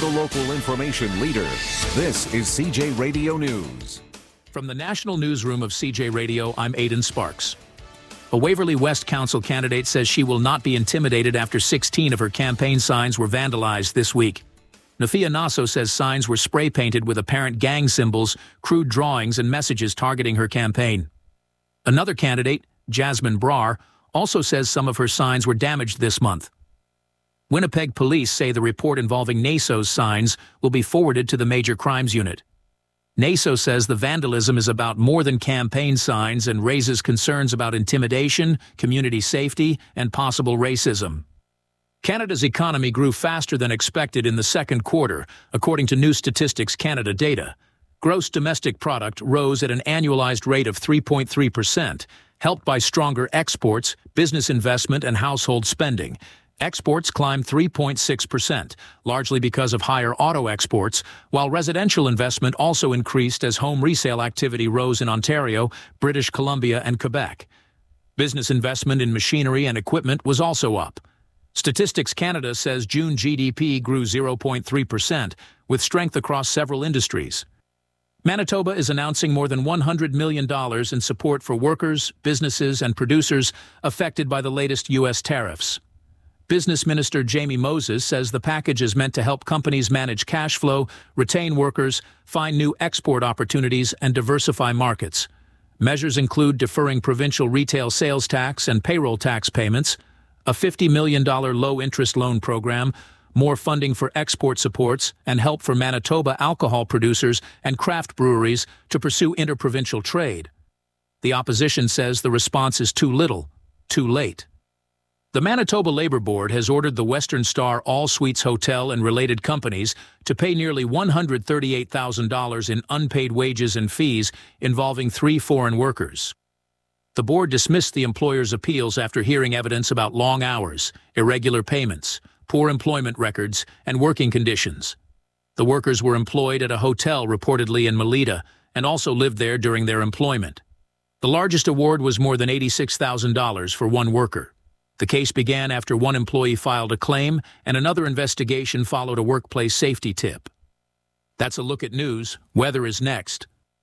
hyper-local information leader. This is CJ Radio News. From the National Newsroom of CJ Radio, I'm Aidan Sparks. A Waverly West Council candidate says she will not be intimidated after 16 of her campaign signs were vandalized this week. Nafia Nasso says signs were spray-painted with apparent gang symbols, crude drawings, and messages targeting her campaign. Another candidate, Jasmine Brar, also says some of her signs were damaged this month. Winnipeg police say the report involving Nasso's signs will be forwarded to the Major Crimes Unit. Nasso says the vandalism is about more than campaign signs and raises concerns about intimidation, community safety, and possible racism. Canada's economy grew faster than expected in the second quarter, according to New Statistics Canada data. Gross domestic product rose at an annualized rate of 3.3%, helped by stronger exports, business investment, and household spending. Exports climbed 3.6%, largely because of higher auto exports, while residential investment also increased as home resale activity rose in Ontario, British Columbia, and Quebec. Business investment in machinery and equipment was also up. Statistics Canada says June GDP grew 0.3%, with strength across several industries. Manitoba is announcing more than $100 million in support for workers, businesses, and producers affected by the latest U.S. tariffs. Business Minister Jamie Moses says the package is meant to help companies manage cash flow, retain workers, find new export opportunities, and diversify markets. Measures include deferring provincial retail sales tax and payroll tax payments, a $50 million low-interest loan program, more funding for export supports, and help for Manitoba alcohol producers and craft breweries to pursue interprovincial trade. The opposition says the response is too little, too late. The Manitoba Labour Board has ordered the Western Star All Suites Hotel and related companies to pay nearly $138,000 in unpaid wages and fees involving 3 foreign workers. The board dismissed the employer's appeals after hearing evidence about long hours, irregular payments, poor employment records, and working conditions. The workers were employed at a hotel reportedly in Melita and also lived there during their employment. The largest award was more than $86,000 for one worker. The case began after one employee filed a claim and another investigation followed a workplace safety tip. That's a look at news. Weather is next.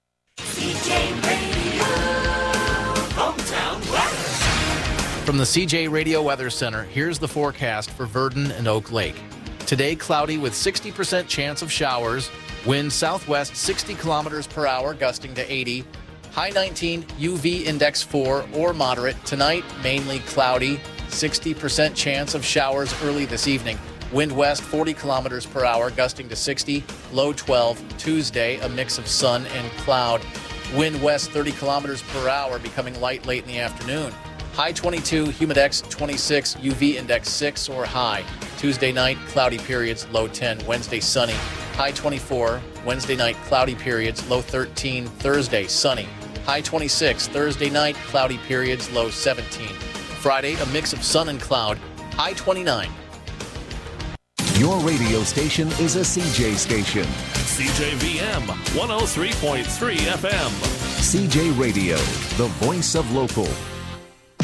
CJ Radio, hometown weather. From the CJ Radio Weather Center, here's the forecast for Virden and Oak Lake. Today, cloudy with 60% chance of showers. Wind southwest 60 kilometers per hour, gusting to 80. High 19, UV index 4 or moderate. Tonight, mainly cloudy. 60% chance of showers early this evening. Wind west 40 kilometers per hour, gusting to 60. Low 12. Tuesday, a mix of sun and cloud. Wind west 30 kilometers per hour, becoming light late in the afternoon. High 22, humidex 26, UV index 6 or high. Tuesday night, cloudy periods, low 10. Wednesday, sunny. High 24. Wednesday night, cloudy periods, low 13. Thursday, sunny. High 26. Thursday night, cloudy periods, low 17. Friday, a mix of sun and cloud, high 29. Your radio station is a CJ station. CJVM 103.3 FM. CJ Radio, the voice of local.